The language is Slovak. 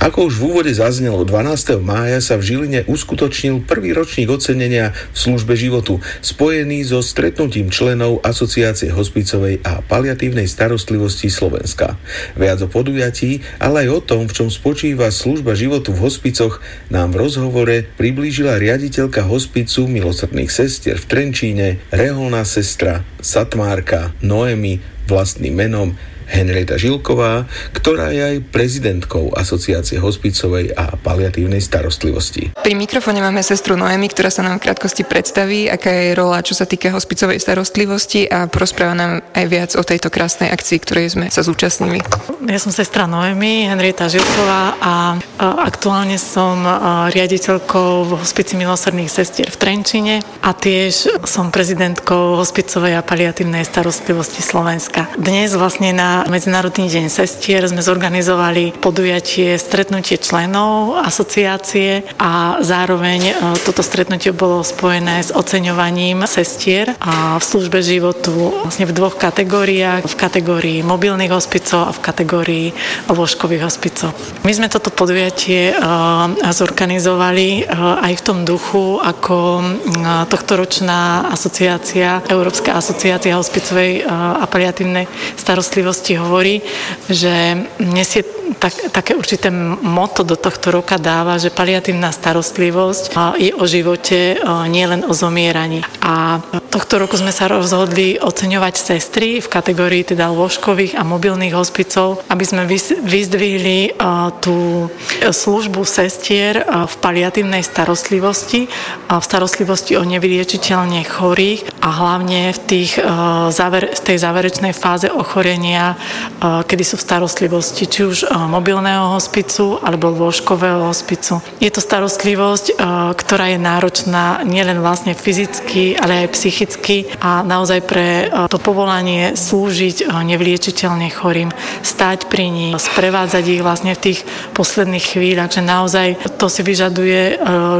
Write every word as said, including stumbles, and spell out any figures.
Ako už v úvode zaznelo, dvanásteho mája sa v Žiline uskutočnil prvý ročník ocenenia v službe životu, spojený so stretnutím členov Asociácie hospicovej a paliatívnej starostlivosti Slovenska. Viac o podujatí, ale aj o tom, v čom spočíva služba životu v hospicoch, nám v rozhovore priblížila riaditeľka hospicu Milosrdných sestier v Trenčíne, reholná sestra, satmárka Noemi, vlastným menom Henrieta Žilková, ktorá je aj prezidentkou Asociácie hospicovej a paliatívnej starostlivosti. Pri mikrofóne máme sestru Noemi, ktorá sa nám v krátkosti predstaví, aká je jej rola, čo sa týka hospicovej starostlivosti, a porozpráva nám aj viac o tejto krásnej akcii, ktorej sme sa zúčastnili. Ja som sestra Noemi, Henrieta Žilková, a aktuálne som riaditeľkou v hospici Milosrdných sestier v Trenčine a tiež som prezidentkou hospicovej a paliatívnej starostlivosti Slovenska. Dnes vlastne na Medzinárodný deň sestier sme zorganizovali podujatie stretnutie členov asociácie a zároveň toto stretnutie bolo spojené s oceňovaním sestier a v službe životu vlastne v dvoch kategóriách, v kategórii mobilných hospicov a v kategórii lôžkových hospicov. My sme toto podujatie zorganizovali aj v tom duchu, ako tohtoročná asociácia, Európska asociácia hospicovej a paliatívnej starostlivosti hovorí, že nesie tak, také určité motto do tohto roka dáva, že paliatívna starostlivosť je o živote, nie len o zomieraní. A tohto roku sme sa rozhodli oceňovať sestry v kategórii teda lôžkových a mobilných hospicov, aby sme vyzdvihli tú službu sestier v paliatívnej starostlivosti, v starostlivosti o nevyliečiteľne chorých a hlavne v, tých, v tej záverečnej fáze ochorenia, kedy sú v starostlivosti či už mobilného hospicu alebo lôžkového hospicu. Je to starostlivosť, ktorá je náročná nielen vlastne fyzicky, ale aj psychicky a naozaj pre to povolanie slúžiť nevyliečiteľne chorým, stáť pri nich, sprevádzať ich vlastne v tých posledných chvíľach, že naozaj to si vyžaduje